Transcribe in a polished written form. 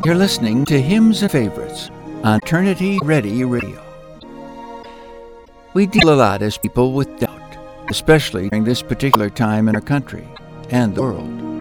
You're listening to Hymns and Favorites on Eternity Ready Radio. We deal a lot as people with doubt, especially during this particular time in our country and the world.